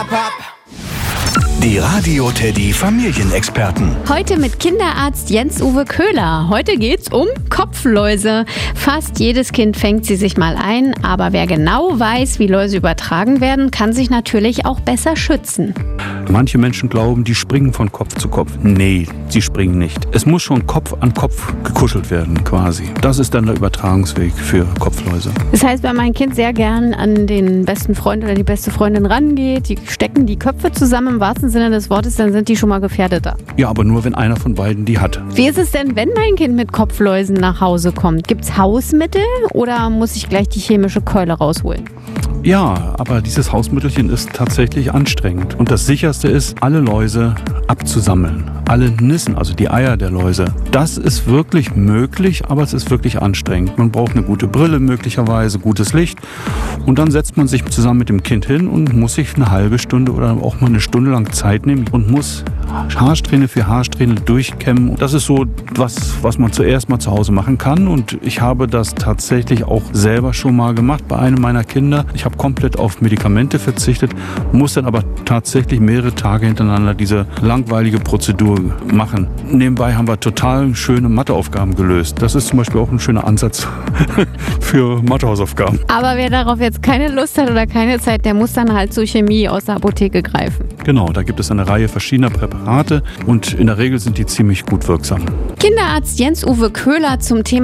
Die Radio Teddy Familienexperten. Heute mit Kinderarzt Jens-Uwe Köhler. Heute geht's um Kopfläuse. Fast jedes Kind fängt sie sich mal ein, aber wer genau weiß, wie Läuse übertragen werden, kann sich natürlich auch besser schützen. Manche Menschen glauben, die springen von Kopf zu Kopf. Nee, sie springen nicht. Es muss schon Kopf an Kopf gekuschelt werden quasi. Das ist dann der Übertragungsweg für Kopfläuse. Das heißt, wenn mein Kind sehr gern an den besten Freund oder die beste Freundin rangeht, die stecken die Köpfe zusammen im wahrsten Sinne des Wortes, dann sind die schon mal gefährdeter. Ja, aber nur, wenn einer von beiden die hat. Wie ist es denn, wenn mein Kind mit Kopfläusen nach Hause kommt? Gibt's Hausmittel oder muss ich gleich die chemische Keule rausholen? Ja, aber dieses Hausmittelchen ist tatsächlich anstrengend. Und das Sicherste ist, alle Läuse abzusammeln. Alle Nissen, also die Eier der Läuse. Das ist wirklich möglich, aber es ist wirklich anstrengend. Man braucht eine gute Brille möglicherweise, gutes Licht. Und dann setzt man sich zusammen mit dem Kind hin und muss sich eine halbe Stunde oder auch mal eine Stunde lang Zeit nehmen und muss Haarsträhne für Haarsträhne durchkämmen. Und das ist so was man zuerst mal zu Hause machen kann. Und ich habe das tatsächlich auch selber schon mal gemacht bei einem meiner Kinder. Ich habe komplett auf Medikamente verzichtet, muss dann aber tatsächlich mehrere Tage hintereinander diese langweilige Prozedur machen. Nebenbei haben wir total schöne Matheaufgaben gelöst. Das ist zum Beispiel auch ein schöner Ansatz für Mathehausaufgaben. Aber wer darauf jetzt keine Lust hat oder keine Zeit, der muss dann halt zur Chemie aus der Apotheke greifen. Genau, da gibt es eine Reihe verschiedener Präparate und in der Regel sind die ziemlich gut wirksam. Kinderarzt Jens-Uwe Köhler zum Thema